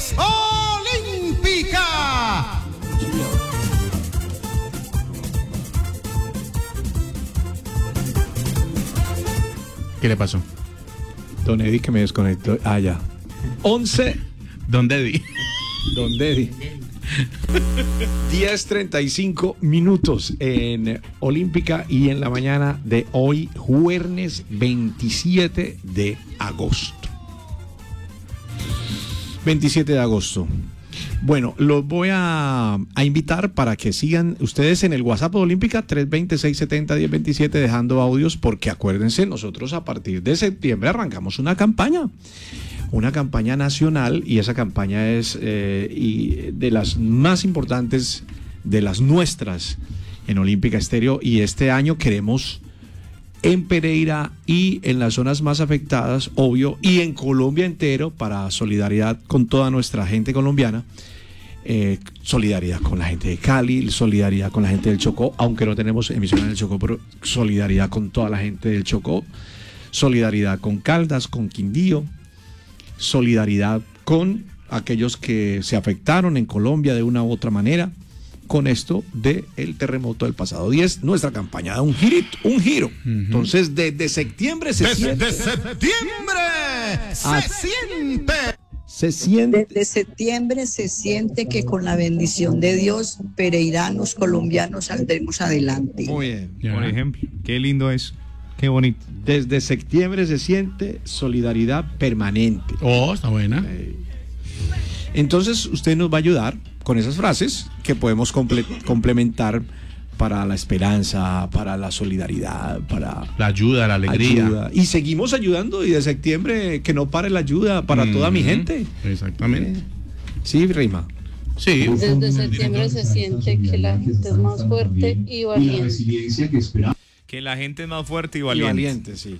es Olímpica. ¿Qué le pasó? Don Eddie que me desconectó. Ah, ya. 11. Don Eddie. Don Eddie. 10:35 minutos en Olímpica y en la mañana de hoy, jueves 27 de agosto. 27 de agosto. Bueno, los voy a invitar para que sigan ustedes en el WhatsApp de Olímpica 320-670-1027 dejando audios, porque acuérdense, nosotros a partir de septiembre arrancamos una campaña nacional, y esa campaña es y de las más importantes de las nuestras en Olímpica Estéreo, y este año queremos en Pereira y en las zonas más afectadas, obvio, y en Colombia entero, para solidaridad con toda nuestra gente colombiana, solidaridad con la gente de Cali, solidaridad con la gente del Chocó, aunque no tenemos emisión en el Chocó, pero solidaridad con toda la gente del Chocó, solidaridad con Caldas, con Quindío, solidaridad con aquellos que se afectaron en Colombia de una u otra manera con esto del terremoto del pasado 10, nuestra campaña da un giro. Entonces, desde septiembre se siente. Desde septiembre se siente. Desde septiembre se siente que con la bendición de Dios, pereiranos, colombianos, saldremos adelante. Muy bien. Por ejemplo, qué lindo es. Qué bonito. Desde septiembre se siente solidaridad permanente. Oh, está buena. Entonces, usted nos va a ayudar con esas frases que podemos complementar para la esperanza, para la solidaridad, para la ayuda, la alegría. Y seguimos ayudando, y de septiembre que no pare la ayuda para toda mi gente. Exactamente. Sí, Rima. Sí. Desde septiembre se siente que la gente es más fuerte y valiente. Que la gente es más fuerte y Y valiente. valiente, sí.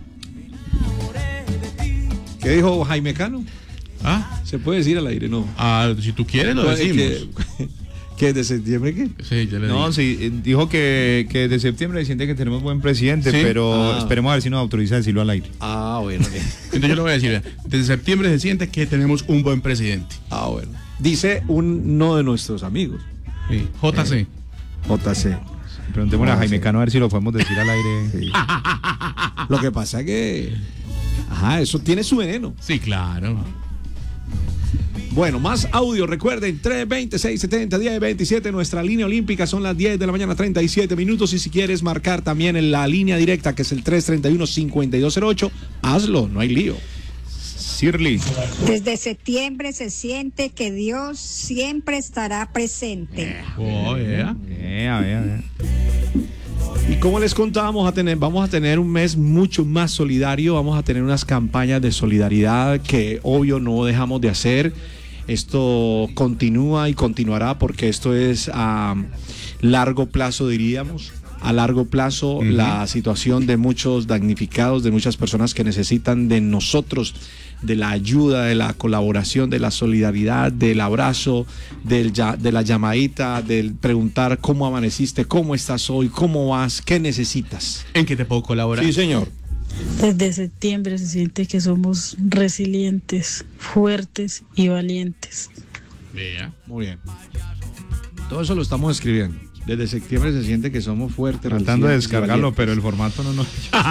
¿Qué dijo Jaime Cano? Ah, ¿Se puede decir al aire? No. si tú quieres lo decimos. ¿Qué de septiembre qué? Sí, ya le No, digo. sí, dijo que desde septiembre se siente que tenemos buen presidente, Sí. pero esperemos a ver si nos autoriza a decirlo al aire. Ah, bueno. Entonces yo le voy a decir, desde septiembre se siente que tenemos un buen presidente. Ah, bueno. Dice uno de nuestros amigos, Sí. JC. JC. Preguntémosle a Jaime sí. Cano a ver si lo podemos decir al aire. Sí. Lo que pasa es que, eso tiene su veneno. Sí, claro. Bueno, más audio, recuerden, 320-670-1027, nuestra línea olímpica, son las 10 de la mañana, 37 minutos, y si quieres marcar también en la línea directa, que es el 331-5208, hazlo, no hay lío. Shirley. Desde septiembre se siente que Dios siempre estará presente. Oh, yeah. A ver. Y como les contábamos, vamos a tener un mes mucho más solidario, vamos a tener unas campañas de solidaridad que obvio no dejamos de hacer. Esto continúa y continuará, porque esto es a largo plazo, diríamos. A largo plazo, la situación de muchos damnificados, de muchas personas que necesitan de nosotros, de la ayuda, de la colaboración, de la solidaridad, del abrazo, de la llamadita, del preguntar cómo amaneciste, cómo estás hoy, cómo vas, qué necesitas. ¿En qué te puedo colaborar? Sí, señor. Desde septiembre se siente que somos resilientes, fuertes y valientes. Vea. Muy bien. Todo eso lo estamos escribiendo. Desde septiembre se siente que somos fuertes. Tratando de resilientes y descargarlo, valientes. pero el formato no.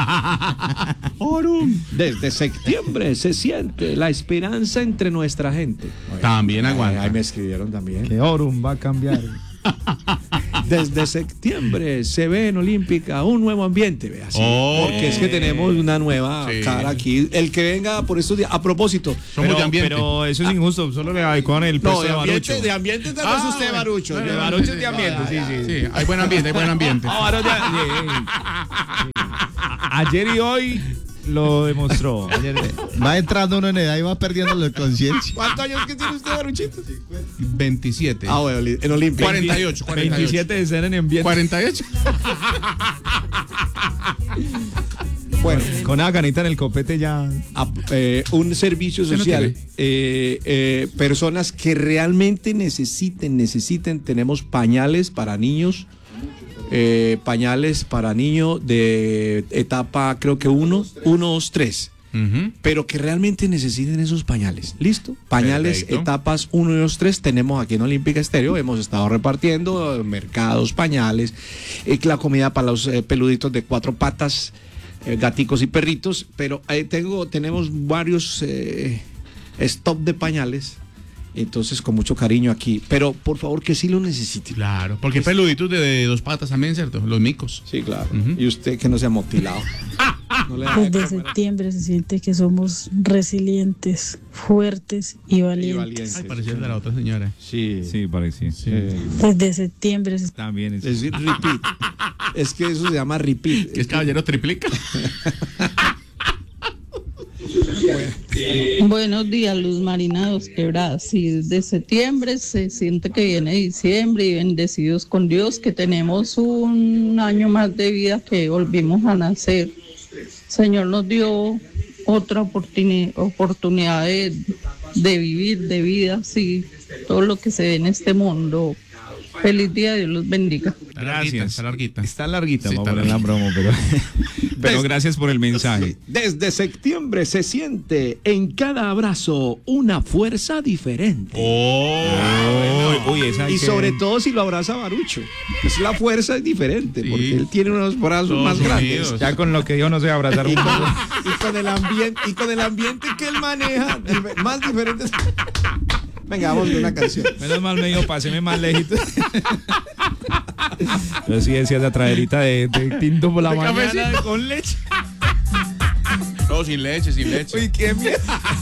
Orum. Desde septiembre se siente la esperanza entre nuestra gente. También aguanta. Ahí me escribieron también. Que Orum va a cambiar. Desde septiembre se ve en Olímpica un nuevo ambiente, vea, así, Oh. porque es que tenemos una nueva cara aquí. El que venga por estos días, a propósito, Somos de ambiente. Pero eso es injusto, solo le adecuan el peso no, de Barucho. de ambiente tal vez usted, Barucho. De Barucho es de ambiente, sí. Sí, hay buen ambiente, hay buen ambiente. Ayer y hoy lo demostró. Va entrando uno en edad y va perdiendo la conciencia. ¿Cuántos años que tiene usted, Baruchito? 27. Ah, bueno, en Olimpia. 48. 27 de ser en ambiente. 48. Bueno, Con una canita en el copete ya. un servicio ¿Usted no social. Personas que realmente necesiten. Tenemos pañales para niños. Pañales para niños de etapa, creo que 1, 2, 3. pero que realmente necesiten esos pañales. ¿Listo? Pañales, Perfecto. etapas 1 y 2, 3, tenemos aquí en Olímpica Estéreo, hemos estado repartiendo mercados, pañales, la comida para los peluditos de 4 patas, gaticos y perritos, pero tenemos varios stock de pañales. Entonces, con mucho cariño aquí. Pero, por favor, que sí lo necesite. Claro, porque peluditos de 2 patas también, ¿cierto? Los micos. Sí, claro. Y usted que no se ha motilado. No le da de Desde comer. septiembre se siente que somos resilientes, fuertes y valientes. Ay, parecía el de la otra señora. Sí. Sí, parece. Desde septiembre se También Es decir, repeat. Es que eso se llama repeat. ¿Qué es caballero triplica? Buenos días, Luz Marina Dos Quebradas. Sí, desde septiembre se siente que viene diciembre y bendecidos con Dios, que tenemos un año más de vida, que volvimos a nacer. Señor nos dio otra oportunidad de vivir, de vida, sí, todo lo que se ve en este mundo. Feliz día, Dios los bendiga. Gracias. Está larguita. Está larguita, Sí, vamos está a poner la promo, pero gracias por el mensaje. Desde septiembre se siente en cada abrazo una fuerza diferente. Uy, esa hay Y que- sobre todo si lo abraza Barucho. Es la fuerza es diferente, Sí. porque él tiene unos brazos Todos más grandes. unidos. Ya con lo que yo no sé abrazar un poco. Y con el ambiente que él maneja, más diferentes. Venga, vamos de una canción. Menos mal me dijo, páseme más lejito. Pero sí decía esa traerita de tinto por la De mañana cafecito. con leche. Todo sin leche, sin leche. Uy, qué miedo.